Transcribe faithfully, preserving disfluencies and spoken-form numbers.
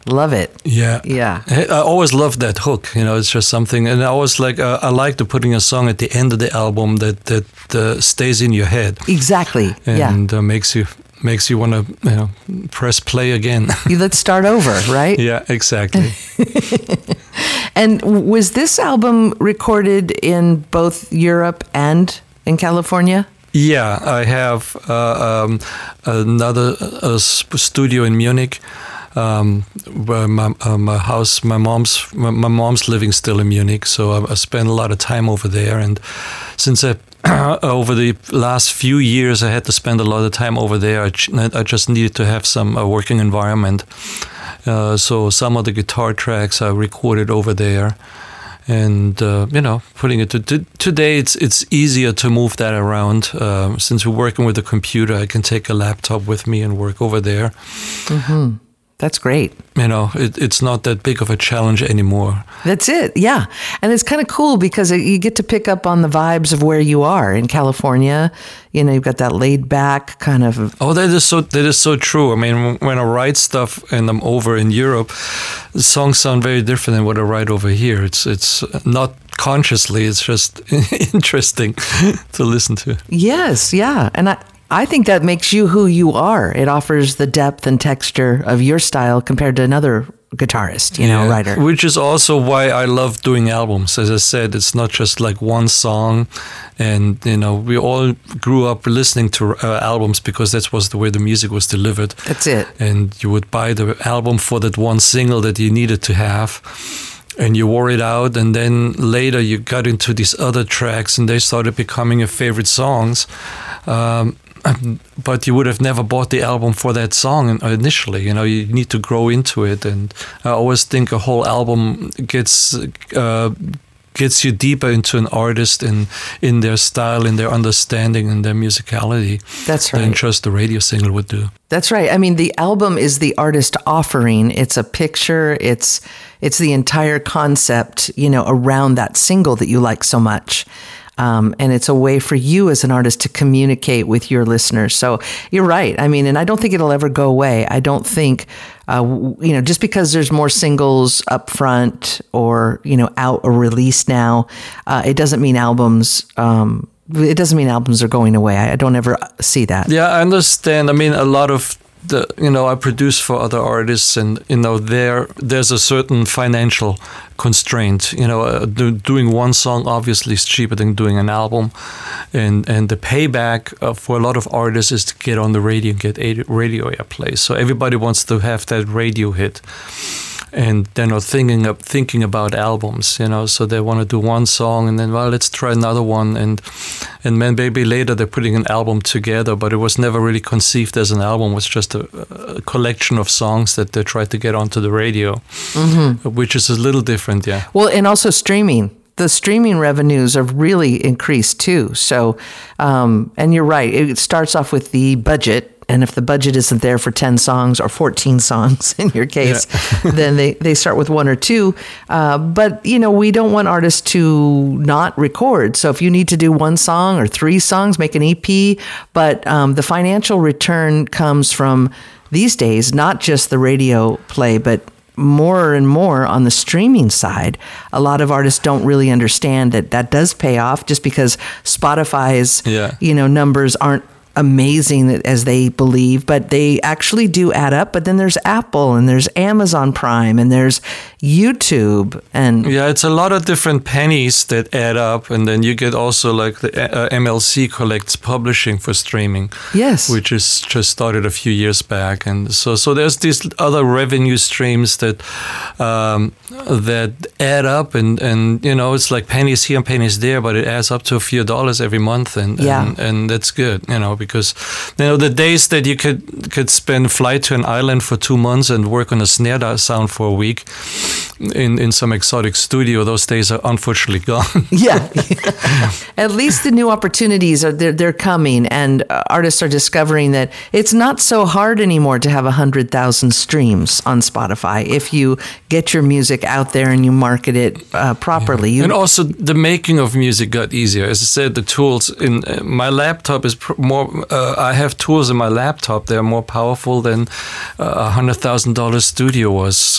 Love it. Yeah. Yeah. I always loved that hook. You know, it's just something. And I always like, uh, I like to putting a song at the end of the album that, that uh, stays in your head. Exactly. And yeah. uh, makes you makes you want to, you know, press play again. Let's start over, right? Yeah, exactly. And was this album recorded in both Europe and in California? Yeah, I have uh, um, another uh, studio in Munich. Um, where my uh, my house, my mom's my, my mom's living still in Munich, so I, I spend a lot of time over there. And since I over the last few years, I had to spend a lot of time over there. I, I just needed to have some uh, working environment. Uh, so some of the guitar tracks I recorded over there. And uh, you know, putting it to, to today, it's it's easier to move that around. Uh, since we're working with a computer, I can take a laptop with me and work over there. Mm-hmm. That's great. You know, it, it's not that big of a challenge anymore. That's it, yeah. And it's kind of cool because you get to pick up on the vibes of where you are in California. You know, you've got that laid back kind of... Oh, that is so that is so true. I mean, when I write stuff and I'm over in Europe, the songs sound very different than what I write over here. It's it's not consciously, it's just interesting to listen to. Yes, yeah. And I... I think that makes you who you are. It offers the depth and texture of your style compared to another guitarist, you know, yeah, writer. Which is also why I love doing albums. As I said, it's not just like one song. And, you know, we all grew up listening to uh, albums because that was the way the music was delivered. That's it. And you would buy the album for that one single that you needed to have. And you wore it out, and then later you got into these other tracks, and they started becoming your favorite songs. Um, but you would have never bought the album for that song initially. You know, you need to grow into it, and I always think a whole album gets uh, gets you deeper into an artist in in their style, in their understanding, and their musicality. That's right. Than just the radio single would do. That's right. I mean, the album is the artist offering. It's a picture. It's it's the entire concept, you know, around that single that you like so much. Um, and it's a way for you as an artist to communicate with your listeners. So you're right. I mean, and I don't think it'll ever go away. I don't think, uh, you know, just because there's more singles up front or, you know, out or released now, uh, it doesn't mean albums, um, it doesn't mean albums are going away. I, I don't ever see that. Yeah, I understand. I mean, a lot of the, you know, I produce for other artists, and, you know, there there's a certain financial constraint. You know, uh, do, doing one song obviously is cheaper than doing an album, and and the payback uh, for a lot of artists is to get on the radio and get a radio airplay. So everybody wants to have that radio hit. And they're not thinking of thinking about albums, you know. So they want to do one song, and then, well, let's try another one, and and then maybe later they're putting an album together. But it was never really conceived as an album. It was just a, a collection of songs that they tried to get onto the radio, mm-hmm. which is a little different, yeah. Well, and also streaming. The streaming revenues have really increased too. So, um, and you're right. It starts off with the budget. And if the budget isn't there for ten songs or fourteen songs in your case, yeah. then they, they start with one or two. Uh, but, you know, we don't want artists to not record. So if you need to do one song or three songs, make an E P. But um, the financial return comes from these days, not just the radio play, but more and more on the streaming side. A lot of artists don't really understand that that does pay off just because Spotify's, yeah. you know, numbers aren't amazing as they believe, but they actually do add up. But then there's Apple, and there's Amazon Prime, and there's YouTube, and yeah, it's a lot of different pennies that add up. And then you get also like the uh, M L C collects publishing for streaming, yes, which is just started a few years back. And so so there's these other revenue streams that um, that add up, and and you know, it's like pennies here and pennies there, but it adds up to a few dollars every month, and yeah. and, and that's good, you know. Because, you know, the days that you could could spend fly to an island for two months and work on a snare sound for a week, in, in some exotic studio. Those days are unfortunately gone. Yeah. At least the new opportunities are they're, they're coming, and uh, artists are discovering that it's not so hard anymore to have one hundred thousand streams on Spotify if you get your music out there and you market it uh, properly. Yeah. You, and also the making of music got easier. As I said, the tools in uh, my laptop is pr- more, uh, I have tools in my laptop that are more powerful than uh, a one hundred thousand dollars studio was.